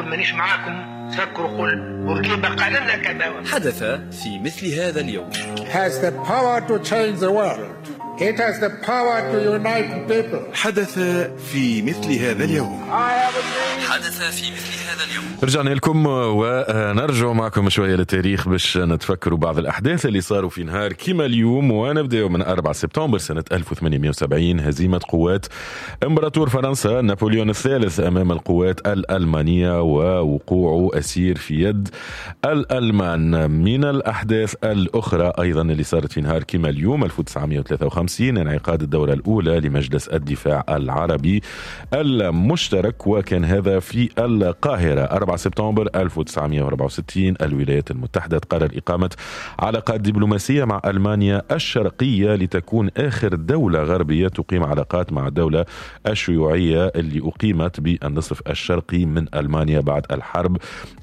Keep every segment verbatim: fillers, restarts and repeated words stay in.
نقول مانيش معاكم سكروا قل بورقيبة قال لنا كذا. حدث في مثل هذا اليوم. has the power to change the world. It has the power to unite people. حدث في مثل هذا اليوم. حدث في مثل هذا اليوم. رجعنا لكم ونرجع معكم شوية للتاريخ باش نتفكروا بعض الأحداث اللي صاروا في نهار كيما اليوم، ونبدأ من أربعة سبتمبر سنة ألف وثمانمائة وسبعين. هزيمة قوات إمبراطور فرنسا نابليون الثالث أمام القوات الألمانية ووقوع أسير في يد الألمان. من الأحداث الأخرى أيضا اللي صارت في نهار كيما اليوم ألف وتسعمائة وثلاثة وخمسين انعقاد الدورة الأولى لمجلس الدفاع العربي المشترك، وكان هذا في القاهرة. أربعة سبتمبر ألف وتسعمائة وأربعة وستين الولايات المتحدة تقرر إقامة علاقات دبلوماسية مع ألمانيا الشرقية لتكون آخر دولة غربية تقيم علاقات مع الدولة الشيوعية اللي أقيمت بالنصف الشرقي من ألمانيا بعد الحرب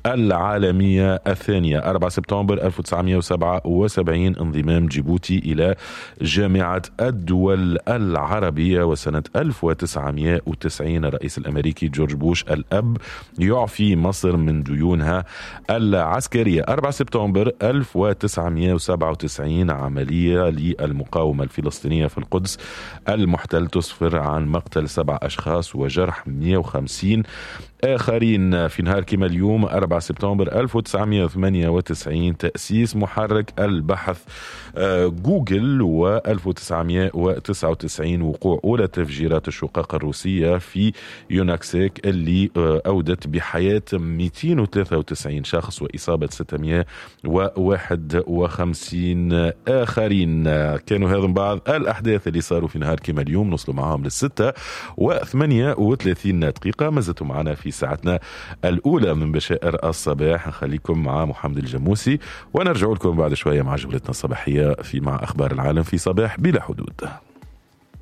العالمية الثانية. أربعة سبتمبر ألف وتسعمائة وسبعة وسبعين انضمام جيبوتي إلى جامعة الدول العربية. وسنة ألف وتسعمائة وتسعين الرئيس الأمريكي جورج بوش الأب يعفي مصر من ديونها العسكرية. أربعة سبتمبر ألف وتسعمائة وسبعة وتسعين عملية للمقاومة الفلسطينية في القدس المحتل تسفر عن مقتل سبع أشخاص وجرح مئة وخمسين آخرين. في نهار كما اليوم أربعة سبتمبر ألف وتسعمائة وثمانية وتسعين تأسيس محرك البحث جوجل. وألف وتسعمائة وتسعة وتسعين وقوع أولى تفجيرات الشقق الروسية في يوناكسيك اللي أودت بحياة مئتين وثلاثة وتسعين شخص وإصابة ستمائة وواحد وخمسين آخرين. كانوا هذا بعض الأحداث اللي صاروا في نهار كما اليوم. نوصلوا معهم للستة وثمانية وثلاثين دقيقة. مازلتوا معنا في ساعتنا الأولى من بشائر الصباح. نخليكم مع محمد الجموسي ونرجع لكم بعد شوية مع جولتنا الصباحية في مع أخبار العالم في صباح بلا حدود.